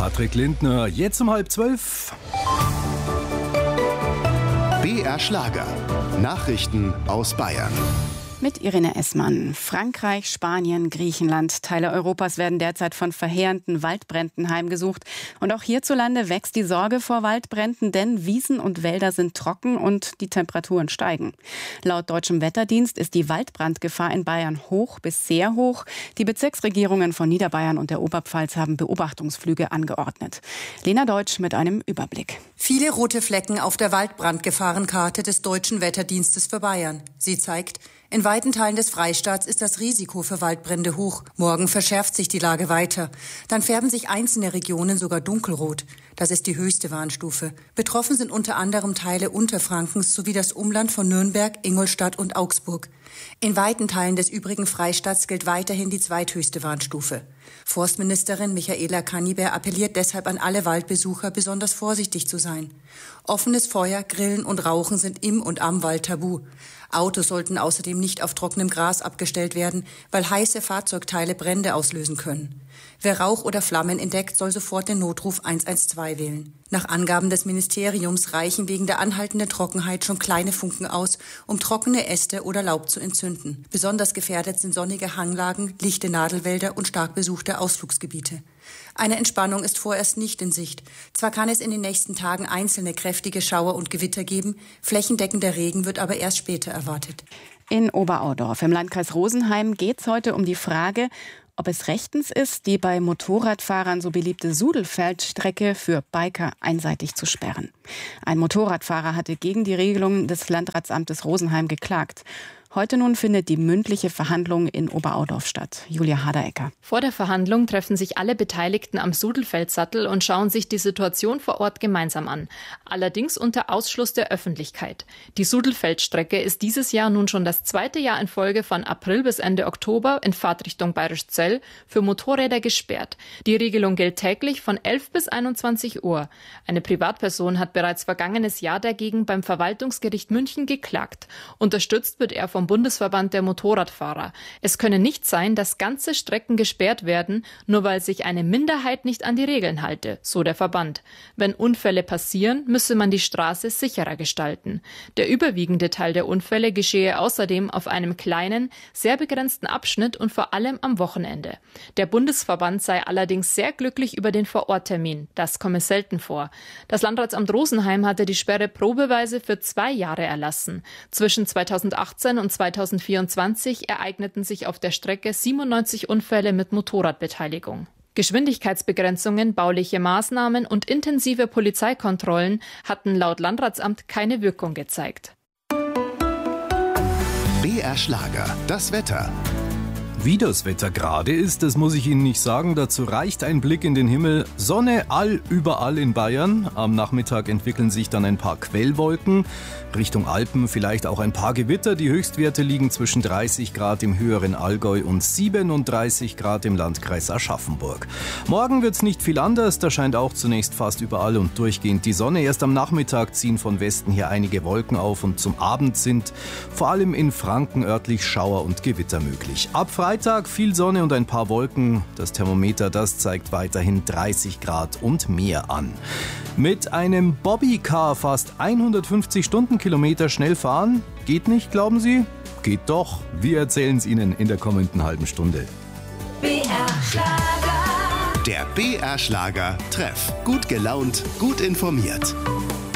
Patrick Lindner, jetzt um 11:30. BR Schlager. Nachrichten aus Bayern. Mit Irene Essmann. Frankreich, Spanien, Griechenland, Teile Europas werden derzeit von verheerenden Waldbränden heimgesucht. Und auch hierzulande wächst die Sorge vor Waldbränden, denn Wiesen und Wälder sind trocken und die Temperaturen steigen. Laut deutschem Wetterdienst ist die Waldbrandgefahr in Bayern hoch bis sehr hoch. Die Bezirksregierungen von Niederbayern und der Oberpfalz haben Beobachtungsflüge angeordnet. Lena Deutsch mit einem Überblick. Viele rote Flecken auf der Waldbrandgefahrenkarte des deutschen Wetterdienstes für Bayern. Sie zeigt, in weiten Teilen des Freistaats ist das Risiko für Waldbrände hoch. Morgen verschärft sich die Lage weiter. Dann färben sich einzelne Regionen sogar dunkelrot. Das ist die höchste Warnstufe. Betroffen sind unter anderem Teile Unterfrankens sowie das Umland von Nürnberg, Ingolstadt und Augsburg. In weiten Teilen des übrigen Freistaats gilt weiterhin die zweithöchste Warnstufe. Forstministerin Michaela Kanniber appelliert deshalb an alle Waldbesucher, besonders vorsichtig zu sein. Offenes Feuer, Grillen und Rauchen sind im und am Wald tabu. Autos sollten außerdem nicht auf trockenem Gras abgestellt werden, weil heiße Fahrzeugteile Brände auslösen können. Wer Rauch oder Flammen entdeckt, soll sofort den Notruf 112 wählen. Nach Angaben des Ministeriums reichen wegen der anhaltenden Trockenheit schon kleine Funken aus, um trockene Äste oder Laub zu entzünden. Besonders gefährdet sind sonnige Hanglagen, lichte Nadelwälder und stark besuchte Ausflugsgebiete. Eine Entspannung ist vorerst nicht in Sicht. Zwar kann es in den nächsten Tagen einzelne kräftige Schauer und Gewitter geben, flächendeckender Regen wird aber erst später erwartet. In Oberaudorf im Landkreis Rosenheim geht es heute um die Frage, ob es rechtens ist, die bei Motorradfahrern so beliebte Sudelfeldstrecke für Biker einseitig zu sperren. Ein Motorradfahrer hatte gegen die Regelung des Landratsamtes Rosenheim geklagt. Heute nun findet die mündliche Verhandlung in Oberaudorf statt. Julia Haderecker. Vor der Verhandlung treffen sich alle Beteiligten am Sudelfeldsattel und schauen sich die Situation vor Ort gemeinsam an. Allerdings unter Ausschluss der Öffentlichkeit. Die Sudelfeldstrecke ist dieses Jahr nun schon das zweite Jahr in Folge von April bis Ende Oktober in Fahrtrichtung Bayerischzell für Motorräder gesperrt. Die Regelung gilt täglich von 11 bis 21 Uhr. Eine Privatperson hat bereits vergangenes Jahr dagegen beim Verwaltungsgericht München geklagt. Unterstützt wird er vom Bundesverband der Motorradfahrer. Es könne nicht sein, dass ganze Strecken gesperrt werden, nur weil sich eine Minderheit nicht an die Regeln halte, so der Verband. Wenn Unfälle passieren, müsse man die Straße sicherer gestalten. Der überwiegende Teil der Unfälle geschehe außerdem auf einem kleinen, sehr begrenzten Abschnitt und vor allem am Wochenende. Der Bundesverband sei allerdings sehr glücklich über den Vororttermin. Das komme selten vor. Das Landratsamt Rosenheim hatte die Sperre probeweise für 2 Jahre erlassen. Zwischen 2018 und 2024 ereigneten sich auf der Strecke 97 Unfälle mit Motorradbeteiligung. Geschwindigkeitsbegrenzungen, bauliche Maßnahmen und intensive Polizeikontrollen hatten laut Landratsamt keine Wirkung gezeigt. BR Schlager, das Wetter. Wie das Wetter gerade ist, das muss ich Ihnen nicht sagen. Dazu reicht ein Blick in den Himmel. Sonne überall in Bayern. Am Nachmittag entwickeln sich dann ein paar Quellwolken. Richtung Alpen vielleicht auch ein paar Gewitter. Die Höchstwerte liegen zwischen 30 Grad im höheren Allgäu und 37 Grad im Landkreis Aschaffenburg. Morgen wird's nicht viel anders. Da scheint auch zunächst fast überall und durchgehend die Sonne. Erst am Nachmittag ziehen von Westen her einige Wolken auf und zum Abend sind vor allem in Franken örtlich Schauer und Gewitter möglich. Ab Freitag viel Sonne und ein paar Wolken. Das Thermometer, das zeigt weiterhin 30 Grad und mehr an. Mit einem Bobbycar fast 150 Stundenkilometer schnell fahren? Geht nicht, glauben Sie? Geht doch. Wir erzählen es Ihnen in der kommenden halben Stunde. BR Schlager. Der BR Schlager Treff. Gut gelaunt, gut informiert.